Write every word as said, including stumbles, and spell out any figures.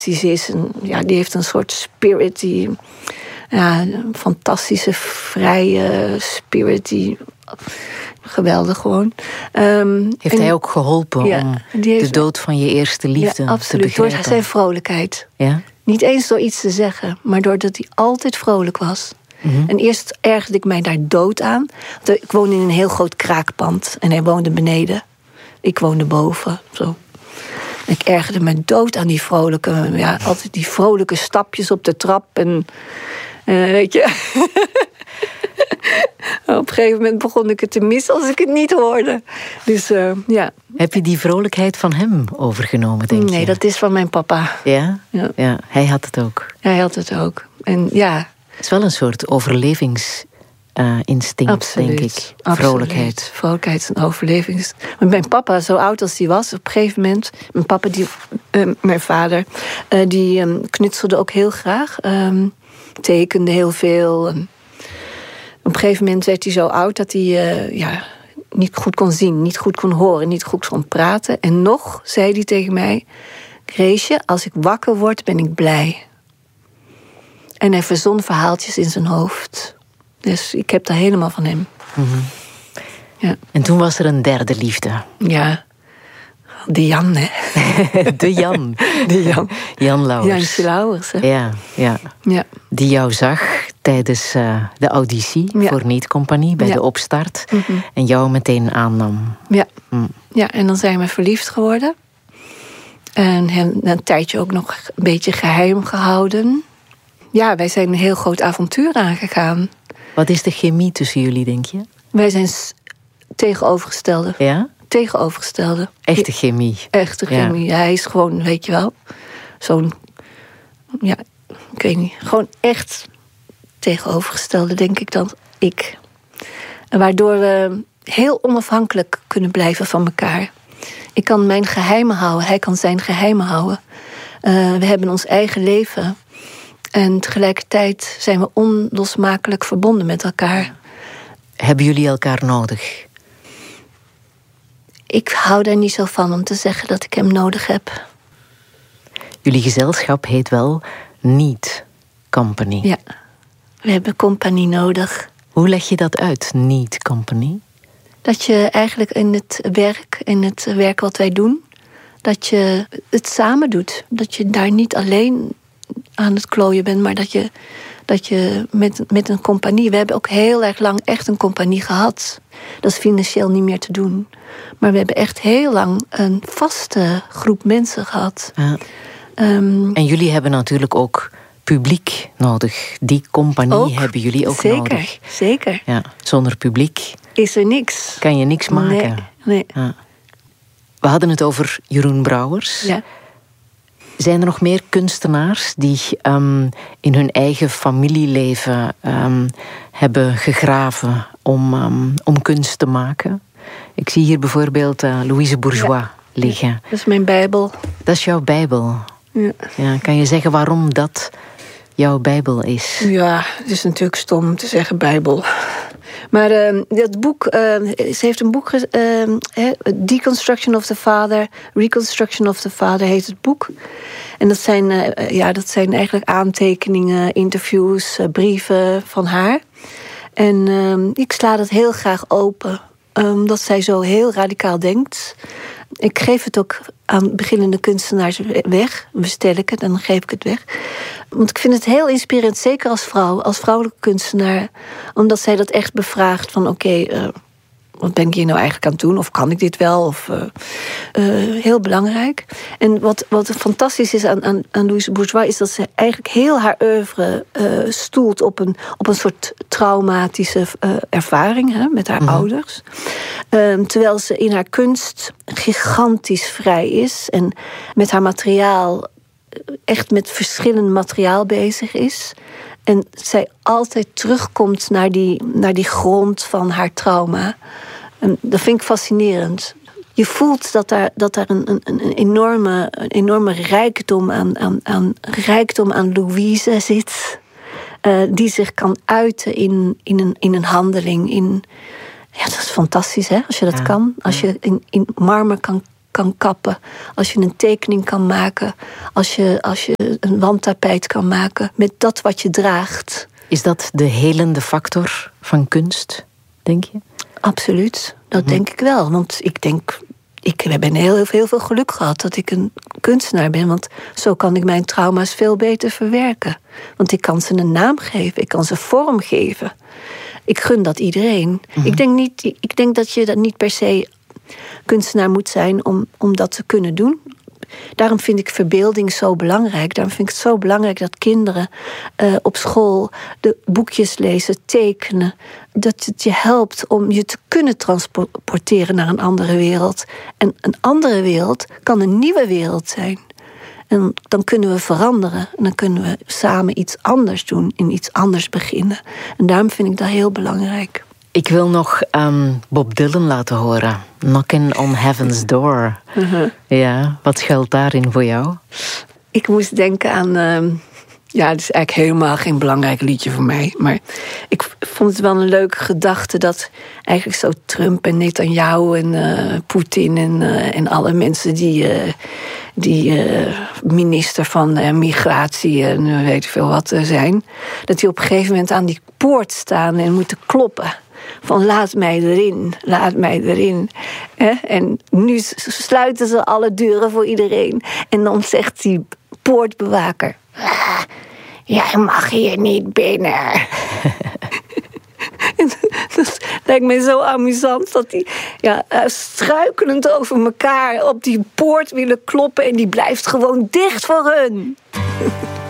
optimistisch is. En, ja, die heeft een soort spirit, die, ja, een fantastische, vrije spirit. Die, geweldig gewoon. Um, heeft en, hij ook geholpen ja, om heeft, de dood van je eerste liefde ja, absoluut, te begrijpen? Door zijn vrolijkheid. Ja? Niet eens door iets te zeggen, maar doordat hij altijd vrolijk was. Mm-hmm. En eerst ergerde ik mij daar dood aan. Ik woonde in een heel groot kraakpand en hij woonde beneden. Ik woonde boven, zo. Ik ergerde me dood aan die vrolijke, ja, altijd die vrolijke stapjes op de trap. En uh, weet je. Op een gegeven moment begon ik het te missen als ik het niet hoorde. Dus uh, ja. Heb je die vrolijkheid van hem overgenomen, denk nee, je? Nee, dat is van mijn papa. Ja? Ja? Ja, hij had het ook. Hij had het ook. En ja. Het is wel een soort overlevingsinstinct, uh, denk ik. Vrolijkheid. Absoluut. Vrolijkheid en overlevings. Maar mijn papa, zo oud als hij was, op een gegeven moment... Mijn papa, die, uh, mijn vader, uh, die um, knutselde ook heel graag. Um, tekende heel veel. En op een gegeven moment werd hij zo oud dat hij uh, ja, niet goed kon zien, niet goed kon horen, niet goed kon praten. En nog zei hij tegen mij: Greesje, als ik wakker word, ben ik blij. En hij verzon verhaaltjes in zijn hoofd. Dus ik heb daar helemaal van hem. Mm-hmm. Ja. En toen was er een derde liefde. Ja, de Jan, hè. De Jan. De Jan. Jan Lauwers. Jantje Lauwers, hè. Ja, ja. Ja. Die jou zag tijdens uh, de auditie ja. voor Niet Compagnie, bij ja. de opstart. Mm-hmm. En jou meteen aannam. Ja. Mm. Ja, en dan zijn we verliefd geworden. En hem een tijdje ook nog een beetje geheim gehouden. Ja, wij zijn een heel groot avontuur aangegaan. Wat is de chemie tussen jullie, denk je? Wij zijn tegenovergestelde. Ja? Tegenovergestelde. Echte chemie. Echte chemie. Ja. Hij is gewoon, weet je wel, zo'n, ja, ik weet niet, gewoon echt tegenovergestelde, denk ik dan ik. En waardoor we heel onafhankelijk kunnen blijven van elkaar. Ik kan mijn geheimen houden, hij kan zijn geheimen houden. Uh, we hebben ons eigen leven. En tegelijkertijd zijn we onlosmakelijk verbonden met elkaar. Hebben jullie elkaar nodig? Ik hou daar niet zo van om te zeggen dat ik hem nodig heb. Jullie gezelschap heet wel Niet Compagnie. Ja, we hebben compagnie nodig. Hoe leg je dat uit, Niet Compagnie? Dat je eigenlijk in het werk, in het werk wat wij doen, dat je het samen doet. Dat je daar niet alleen aan het klooien bent, maar dat je, dat je met, met een compagnie... We hebben ook heel erg lang echt een compagnie gehad. Dat is financieel niet meer te doen. Maar we hebben echt heel lang een vaste groep mensen gehad. Ja. Um, en jullie hebben natuurlijk ook publiek nodig. Die compagnie ook, hebben jullie ook zeker, nodig. Zeker, ja, zonder publiek is er niks. Kan je niks maken. Nee, nee. Ja. We hadden het over Jeroen Brouwers. Ja. Zijn er nog meer kunstenaars die um, in hun eigen familieleven um, hebben gegraven om, um, om kunst te maken? Ik zie hier bijvoorbeeld uh, Louise Bourgeois ja. liggen. Ja, dat is mijn Bijbel. Dat is jouw Bijbel. Ja. Ja, kan je zeggen waarom dat jouw Bijbel is? Ja, het is natuurlijk stom te zeggen Bijbel. Maar uh, dat boek, uh, ze heeft een boek, uh, Deconstruction of the Father, Reconstruction of the Father heet het boek. En dat zijn, uh, ja, dat zijn eigenlijk aantekeningen, interviews, uh, brieven van haar. En uh, ik sla dat heel graag open, omdat zij zo heel radicaal denkt. Ik geef het ook aan beginnende kunstenaars weg. Bestel ik het en dan geef ik het weg. Want ik vind het heel inspirerend, zeker als vrouw, als vrouwelijke kunstenaar. Omdat zij dat echt bevraagt van oké, okay, uh, wat ben ik hier nou eigenlijk aan het doen? Of kan ik dit wel? Of, uh, uh, heel belangrijk. En wat, wat fantastisch is aan, aan, aan Louise Bourgeois is dat ze eigenlijk heel haar oeuvre uh, stoelt op een, op een soort traumatische uh, ervaring hè, met haar mm-hmm. ouders. Uh, terwijl ze in haar kunst gigantisch vrij is en met haar materiaal echt met verschillend materiaal bezig is. En zij altijd terugkomt naar die, naar die grond van haar trauma. En dat vind ik fascinerend. Je voelt dat daar, dat daar een, een, een, enorme, een enorme rijkdom aan, aan, aan, rijkdom aan Louise zit. Uh, die zich kan uiten in, in, een, in een handeling. In, ja, dat is fantastisch, hè, als je dat ja, kan. Als ja. je in, in marmer kan kan kappen, als je een tekening kan maken, als je, als je een wandtapijt kan maken met dat wat je draagt. Is dat de helende factor van kunst, denk je? Absoluut, dat mm-hmm. denk ik wel. Want ik denk, ik heb heel, heel, heel veel geluk gehad dat ik een kunstenaar ben. Want zo kan ik mijn trauma's veel beter verwerken. Want ik kan ze een naam geven, ik kan ze vorm geven. Ik gun dat iedereen. Mm-hmm. Ik denk niet, ik denk dat je dat niet per se kunstenaar moet zijn om, om dat te kunnen doen. Daarom vind ik verbeelding zo belangrijk. Daarom vind ik het zo belangrijk dat kinderen uh, op school de boekjes lezen, tekenen. Dat het je helpt om je te kunnen transporteren naar een andere wereld. En een andere wereld kan een nieuwe wereld zijn. En dan kunnen we veranderen. En dan kunnen we samen iets anders doen. En iets anders beginnen. En daarom vind ik dat heel belangrijk. Ik wil nog um, Bob Dylan laten horen. Knocking on Heaven's Door. Uh-huh. Ja, wat schuilt daarin voor jou? Ik moest denken aan... Uh, ja, het is eigenlijk helemaal geen belangrijk liedje voor mij. Maar ik vond het wel een leuke gedachte dat eigenlijk zo Trump en Netanyahu en uh, Poetin en, uh, en alle mensen die... Uh, die uh, minister van uh, migratie en uh, weet ik veel wat uh, zijn... dat die op een gegeven moment aan die poort staan en moeten kloppen. Van laat mij erin, laat mij erin. Eh? En nu sluiten ze alle deuren voor iedereen. En dan zegt die poortbewaker... Ah, jij mag hier niet binnen. Dat lijkt me zo amusant dat die ja, struikelend over elkaar op die poort willen kloppen... en die blijft gewoon dicht voor hun.